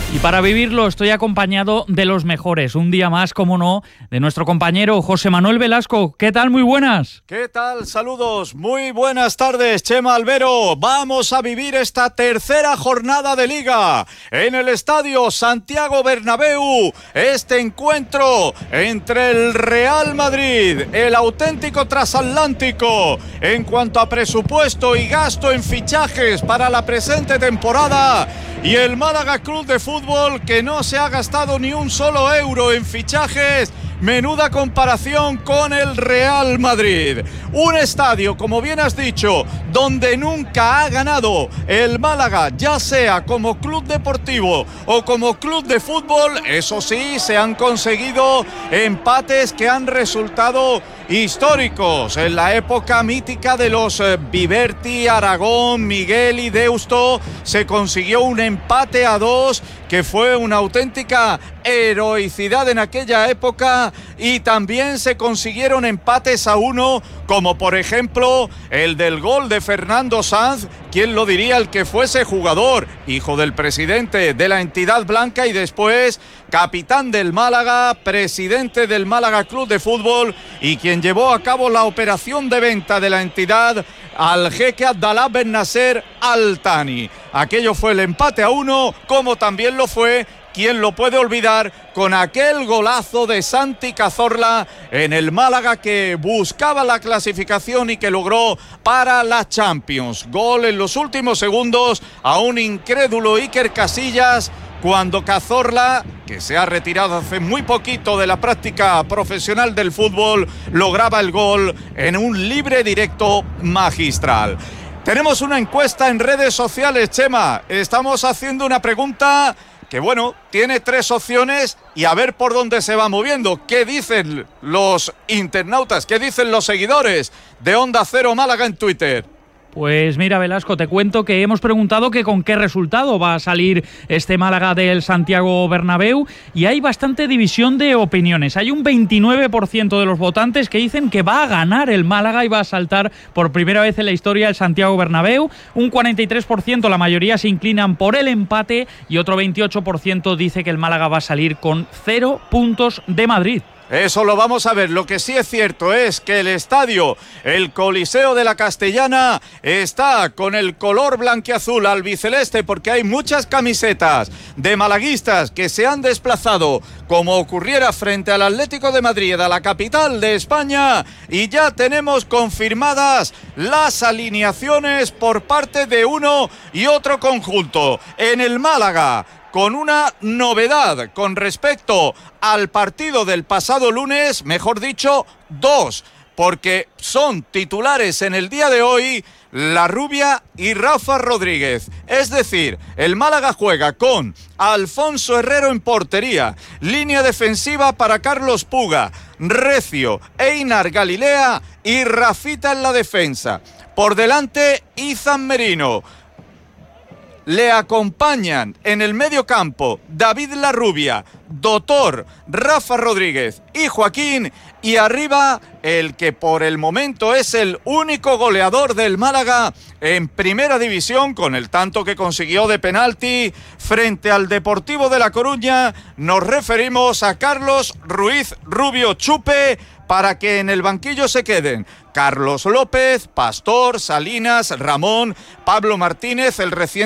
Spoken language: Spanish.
Y para vivirlo estoy acompañado de los mejores. Un día más, como no, de nuestro compañero José Manuel Velasco. ¿Qué tal? Muy buenas. ¿Qué tal? Saludos. Muy buenas tardes, Chema Albero. Vamos a vivir esta tercera jornada de Liga en el Estadio Santiago Bernabéu. Este encuentro entre el Real Madrid, el auténtico transatlántico, en cuanto a presupuesto y gasto en fichajes para la presente temporada, y el Málaga Club de Fútbol, que no se ha gastado ni un solo euro en fichajes. Menuda comparación con el Real Madrid. Un estadio, como bien has dicho, donde nunca ha ganado el Málaga, ya sea como club deportivo o como club de fútbol. Eso sí, se han conseguido empates que han resultado históricos. En la época mítica de los Viverti, Aragón, Miguel y Deusto, se consiguió un empate a 2 que fue una auténtica heroicidad en aquella época, y también se consiguieron empates a 1, como por ejemplo el del gol de Fernando Sanz. ¿Quién lo diría? El que fuese jugador, hijo del presidente de la entidad blanca y después capitán del Málaga, presidente del Málaga Club de Fútbol, y quien llevó a cabo la operación de venta de la entidad al jeque Abdallah Ben Nasser Al Thani. Aquello fue el empate a 1, como también lo fue, ¿quién lo puede olvidar?, con aquel golazo de Santi Cazorla en el Málaga, que buscaba la clasificación y que logró para la Champions. Gol en los últimos segundos a un incrédulo Iker Casillas, cuando Cazorla, que se ha retirado hace muy poquito de la práctica profesional del fútbol, lograba el gol en un libre directo magistral. Tenemos una encuesta en redes sociales, Chema. Estamos haciendo una pregunta que, bueno, tiene 3 opciones y a ver por dónde se va moviendo. ¿Qué dicen los internautas? ¿Qué dicen los seguidores de Onda Cero Málaga en Twitter? Pues mira, Velasco, te cuento que hemos preguntado que con qué resultado va a salir este Málaga del Santiago Bernabéu, y hay bastante división de opiniones. Hay un 29% de los votantes que dicen que va a ganar el Málaga y va a saltar por primera vez en la historia el Santiago Bernabéu. Un 43%, la mayoría, se inclinan por el empate, y otro 28% dice que el Málaga va a salir con 0 puntos de Madrid. Eso lo vamos a ver. Lo que sí es cierto es que el estadio, el Coliseo de la Castellana, está con el color blanquiazul albiceleste, porque hay muchas camisetas de malaguistas que se han desplazado, como ocurriera frente al Atlético de Madrid, a la capital de España, y ya tenemos confirmadas las alineaciones por parte de uno y otro conjunto. En el Málaga, con una novedad con respecto al partido del pasado lunes, mejor dicho, 2, porque son titulares en el día de hoy La Rubia y Rafa Rodríguez. Es decir, el Málaga juega con Alfonso Herrero en portería, línea defensiva para Carlos Puga, Recio, Einar Galilea y Rafita en la defensa. Por delante, Izan Merino. Le acompañan en el medio campo David Larrubia, Doctor, Rafa Rodríguez y Joaquín, y arriba el que por el momento es el único goleador del Málaga en primera división, con el tanto que consiguió de penalti frente al Deportivo de La Coruña. Nos referimos a Carlos Ruiz Rubio Chupe, para que en el banquillo se queden Carlos López, Pastor, Salinas, Ramón, Pablo Martínez, el recién